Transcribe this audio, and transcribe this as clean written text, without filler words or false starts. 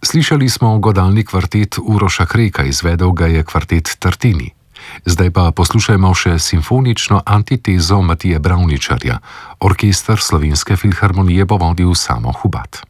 Slišali smo godalni kvartet Uroša Kreka, izvedel ga je kvartet Tartini. Zdaj pa poslušajmo še simfonično antitezo Matije Bravničarja. Orkester Slovenske filharmonije bo vodil Samo Hubat.